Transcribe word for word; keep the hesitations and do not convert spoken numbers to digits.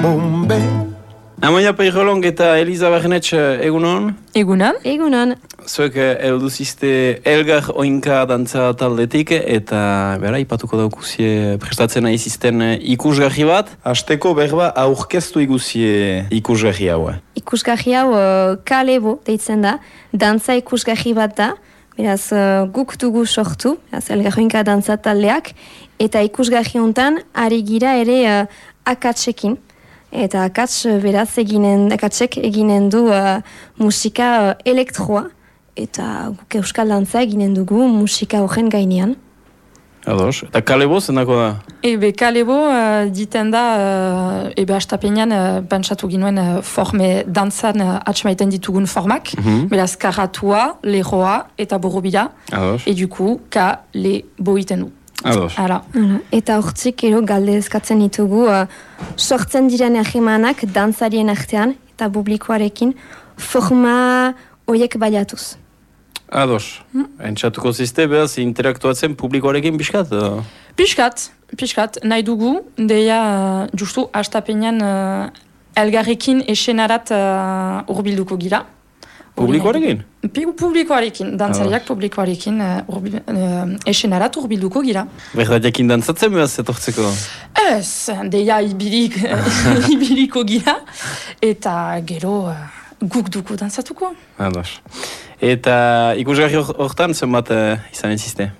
bombe. Amaia Peirolong eta Eliza Barnetx egunon? Egunon? Egunon. Zuek heldu ziste Elgar Oinka dantza taldetik eta bera ipatuko daukuzie prestatzen nahi zisten ikusgarri bat. Hasteko berba aurkeztu iguzie ikusgarri hau. Ikusgarri hau uh, Kalebo deitzen da, dantza ikusgarri bat da. Beraz, uh, guk dugu sortu, beraz, Elgar Oinka dantza taldeak, eta ikusgarri hontan ari gira ere uh, akatsekin. Eta akats, beraz, eginen, akatsek eginen du uh, musika uh, elektroa, eta guk euskal dantza eginen dugu musika horren gainean. Ados, eta Kalebo zenako da? Ebe, Kalebo uh, diten da, uh, ebe hastapenean, uh, pentsatu ginuen uh, forme dantzan uh, atxemaiten ditugun formak, mm-hmm. Beraz, karatua, leroa eta borobila, Ados. Eduku, ka, le, boiten du. Ados. Hala. Eta hortzik ero galdezkatzen ditugu uh, sortzen diren ahimanak dantzarien artean eta publikoarekin forma horiek baliatuz. Ados. Hmm? Entzatuko ziste, behaz, interaktuatzen publikoarekin pixkat? Uh? Piskat, piskat, nahi dugu, deia uh, justu hastapenean uh, elgarrekin esenarat uh, urbilduko gira. Publikoarekin? Publikoarekin, dantzariak publikoarekin uh, urbil, uh, esenarat urbilduko gira. Berdatiakin dantzatzen behaz etortzeko? Ez, deia ibilik, ibiliko gira, eta gero uh, guk duko dantzatuko. Ados. Eta ikusgarri hortan zenbat uh, izan ezizte?